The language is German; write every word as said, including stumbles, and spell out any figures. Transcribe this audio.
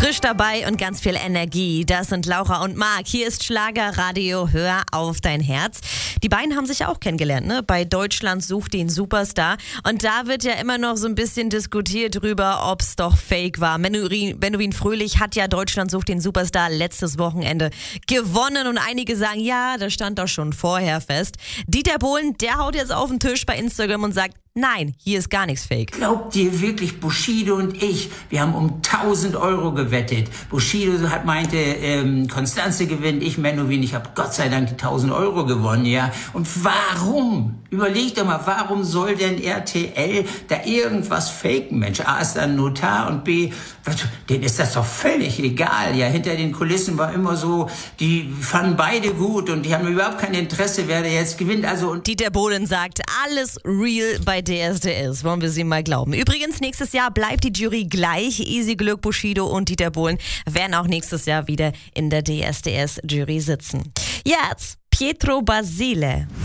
Frisch dabei und ganz viel Energie. Das sind Laura und Marc. Hier ist Schlagerradio. Hör auf dein Herz. Die beiden haben sich ja auch kennengelernt, ne? Bei Deutschland sucht den Superstar. Und da wird ja immer noch so ein bisschen diskutiert drüber, ob es doch fake war. Menuhin, Menuhin Fröhlich hat ja Deutschland sucht den Superstar letztes Wochenende gewonnen. Und einige sagen, ja, das stand doch schon vorher fest. Dieter Bohlen, der haut jetzt auf den Tisch bei Instagram und sagt, nein, hier ist gar nichts fake. Glaubt ihr wirklich, Bushido und ich, wir haben um tausend Euro gewettet. Bushido hat meinte, ähm, Constanze gewinnt, ich Menuhin, ich habe Gott sei Dank die tausend Euro gewonnen, ja. Und warum? Überlegt doch mal, warum soll denn R T L da irgendwas faken, Mensch? A ist ein Notar und B, denen ist das doch völlig egal, ja. Hinter den Kulissen war immer so, die fanden beide gut und die haben überhaupt kein Interesse, wer da jetzt gewinnt. Also und Dieter Bohlen sagt, alles real bei D S D S. Wollen wir sie mal glauben. Übrigens, nächstes Jahr bleibt die Jury gleich. Easy Glück, Bushido und Dieter Bohlen werden auch nächstes Jahr wieder in der D S D S-Jury sitzen. Jetzt Pietro Basile.